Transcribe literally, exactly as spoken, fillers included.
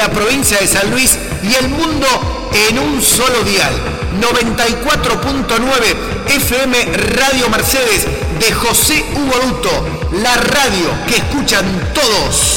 la provincia de San Luis y el mundo en un solo dial. noventa y cuatro punto nueve F M Radio Mercedes de José Hugo Duto, la radio que escuchan todos.